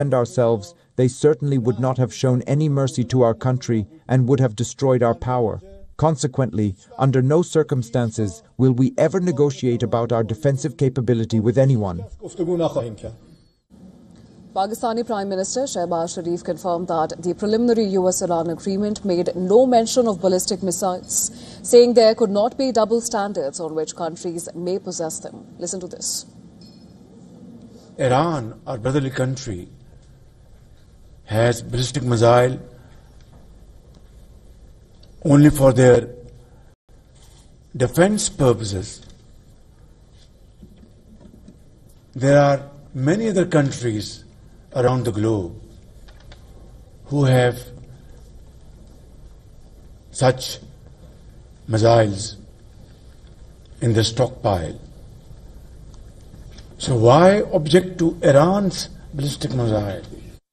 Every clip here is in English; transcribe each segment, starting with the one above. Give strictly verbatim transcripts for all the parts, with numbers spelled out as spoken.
defend ourselves, they certainly would not have shown any mercy to our country and would have destroyed our power. Consequently, under no circumstances will we ever negotiate about our defensive capability with anyone. Pakistani Prime Minister Shehbaz Sharif confirmed that the preliminary U S Iran agreement made no mention of ballistic missiles, saying there could not be double standards on which countries may possess them. Listen to this. Iran, our brotherly country, has ballistic missile only for their defense purposes. There are many other countries around the globe who have such missiles in the stockpile. So why object to Iran's ballistic missile?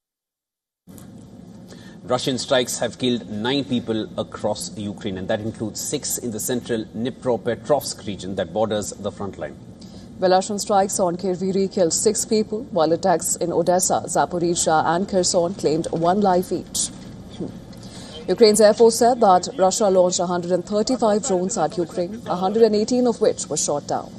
Russian strikes have killed nine people across Ukraine, and that includes six in the central Dnipropetrovsk region that borders the front line. Belarusian strikes on Kryvyi killed six people, while attacks in Odessa, Zaporizhzhia and Kherson claimed one life each. Ukraine's Air Force said that Russia launched one hundred thirty-five drones at Ukraine, one hundred eighteen of which were shot down.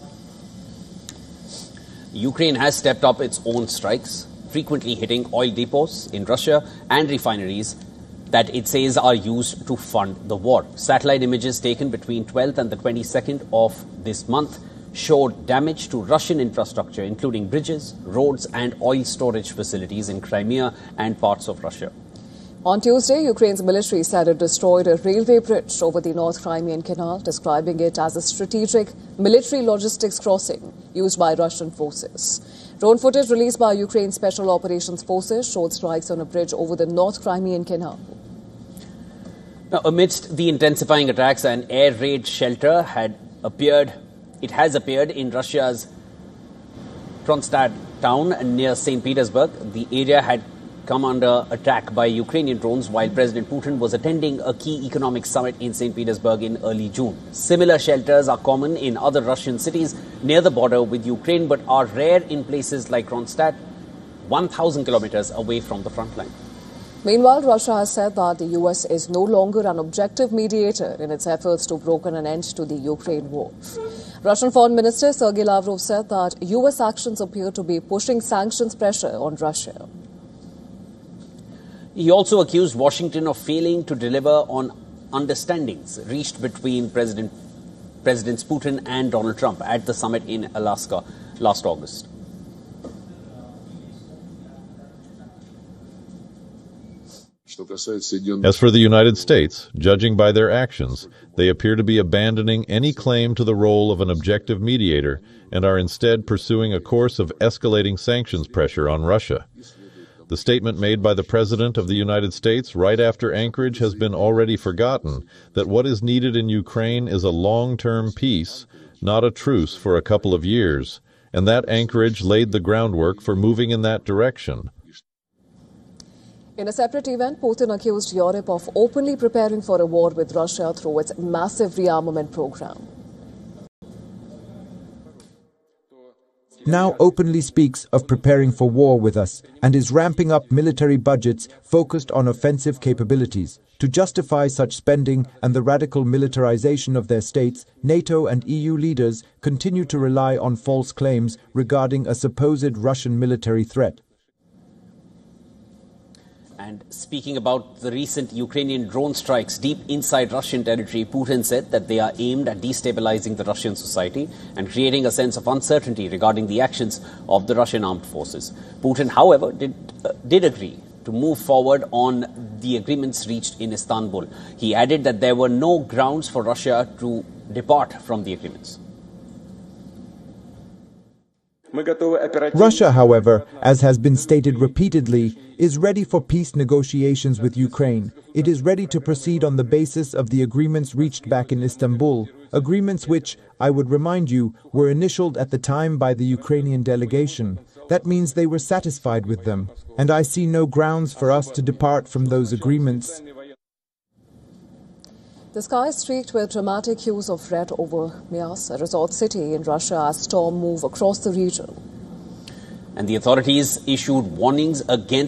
Ukraine has stepped up its own strikes, frequently hitting oil depots in Russia and refineries that it says are used to fund the war. Satellite images taken between twelfth and the twenty-second of this month showed damage to Russian infrastructure, including bridges, roads and oil storage facilities in Crimea and parts of Russia. On Tuesday, Ukraine's military said it destroyed a railway bridge over the North Crimean Canal, describing it as a strategic military logistics crossing used by Russian forces. Drone footage released by Ukraine's Special Operations Forces showed strikes on a bridge over the North Crimean Canal. Now, amidst the intensifying attacks, an air raid shelter had appeared It has appeared in Russia's Kronstadt town near Saint Petersburg. The area had come under attack by Ukrainian drones while President Putin was attending a key economic summit in Saint Petersburg in early June. Similar shelters are common in other Russian cities near the border with Ukraine, but are rare in places like Kronstadt, one thousand kilometers away from the front line. Meanwhile, Russia has said that the U S is no longer an objective mediator in its efforts to broker an end to the Ukraine war. Russian Foreign Minister Sergei Lavrov said that U S actions appear to be pushing sanctions pressure on Russia. He also accused Washington of failing to deliver on understandings reached between President, Presidents Putin and Donald Trump at the summit in Alaska last August. As for the United States, judging by their actions, they appear to be abandoning any claim to the role of an objective mediator and are instead pursuing a course of escalating sanctions pressure on Russia. The statement made by the President of the United States right after Anchorage has been already forgotten, that what is needed in Ukraine is a long-term peace, not a truce for a couple of years, and that Anchorage laid the groundwork for moving in that direction. In a separate event, Putin accused Europe of openly preparing for a war with Russia through its massive rearmament program. Now openly speaks of preparing for war with us and is ramping up military budgets focused on offensive capabilities. To justify such spending and the radical militarization of their states, NATO and E U leaders continue to rely on false claims regarding a supposed Russian military threat. And speaking about the recent Ukrainian drone strikes deep inside Russian territory, Putin said that they are aimed at destabilizing the Russian society and creating a sense of uncertainty regarding the actions of the Russian armed forces. Putin, however, did, uh, did agree to move forward on the agreements reached in Istanbul. He added that there were no grounds for Russia to depart from the agreements. Russia, however, as has been stated repeatedly, is ready for peace negotiations with Ukraine. It is ready to proceed on the basis of the agreements reached back in Istanbul, agreements which, I would remind you, were initialed at the time by the Ukrainian delegation. That means they were satisfied with them, and I see no grounds for us to depart from those agreements. The sky is streaked with dramatic hues of red over Mias, a resort city in Russia, as storms move across the region. and the authorities issued warnings against